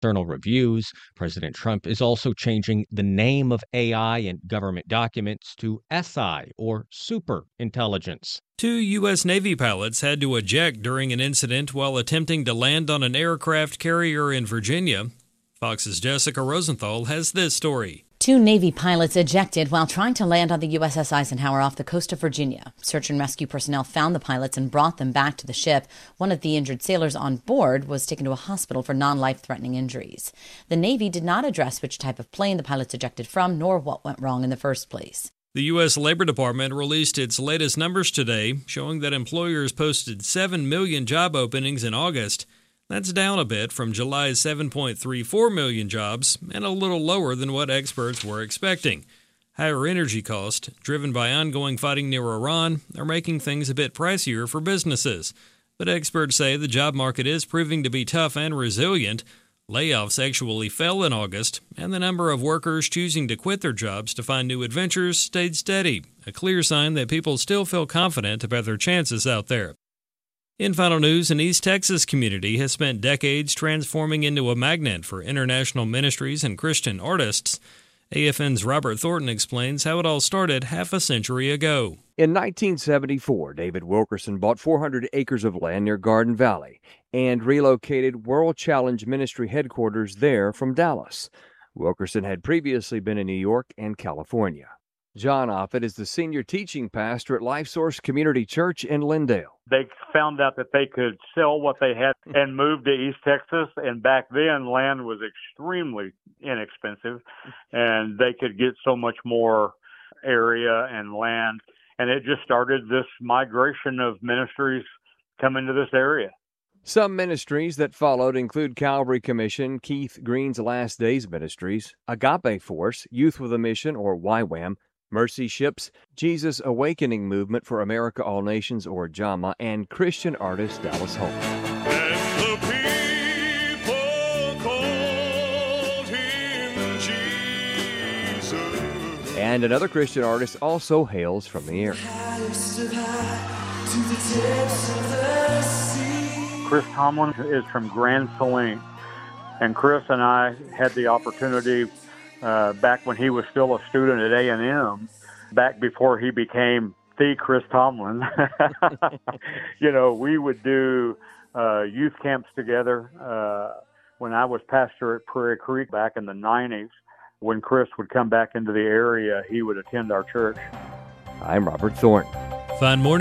external reviews. President Trump is also changing the name of AI in government documents to SI, or super intelligence. 2 U.S. Navy pilots had to eject during an incident while attempting to land on an aircraft carrier in Virginia. Fox's Jessica Rosenthal has this story. 2 Navy pilots ejected while trying to land on the USS Eisenhower off the coast of Virginia. Search and rescue personnel found the pilots and brought them back to the ship. One of the injured sailors on board was taken to a hospital for non-life-threatening injuries. The Navy did not address which type of plane the pilots ejected from, nor what went wrong in the first place. The U.S. Labor Department released its latest numbers today, showing that employers posted 7 million job openings in August. That's down a bit from July's 7.34 million jobs and a little lower than what experts were expecting. Higher energy costs, driven by ongoing fighting near Iran, are making things a bit pricier for businesses. But experts say the job market is proving to be tough and resilient. Layoffs actually fell in August, and the number of workers choosing to quit their jobs to find new adventures stayed steady, a clear sign that people still feel confident about their chances out there. In final news, an East Texas community has spent decades transforming into a magnet for international ministries and Christian artists. AFN's Robert Thornton explains how it all started half a century ago. In 1974, David Wilkerson bought 400 acres of land near Garden Valley and relocated World Challenge Ministry headquarters there from Dallas. Wilkerson had previously been in New York and California. John Offit is the senior teaching pastor at Life Source Community Church in Lindale. They found out that they could sell what they had and move to East Texas. And back then, land was extremely inexpensive, and they could get so much more area and land. And it just started this migration of ministries coming to this area. Some ministries that followed include Calvary Commission, Keith Green's Last Days Ministries, Agape Force, Youth with a Mission, or YWAM, Mercy Ships, Jesus Awakening Movement for America All Nations, or JAMA, and Christian artist Dallas Holmes. And the people called him Jesus. And another Christian artist also hails from the area. Chris Tomlin is from Grand Saline, and Chris and I had the opportunity back when he was still a student at A&M, back before he became the Chris Tomlin. We would do youth camps together. When I was pastor at Prairie Creek back in the 90s, when Chris would come back into the area, he would attend our church. I'm Robert Thornton. Find more